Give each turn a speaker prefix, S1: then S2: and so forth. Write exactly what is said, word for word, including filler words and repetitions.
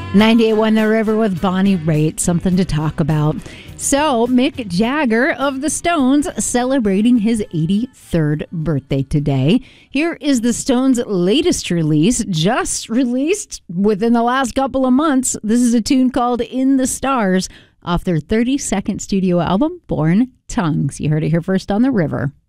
S1: ninety-eight point one The River with Bonnie Raitt, something to talk about. So, Mick Jagger of the Stones celebrating his eighty-third birthday today. Here is the Stones' latest release, just released within the last couple of months. This is a tune called In the Stars off their thirty-second studio album, Born Tongues. You heard it here first on The River.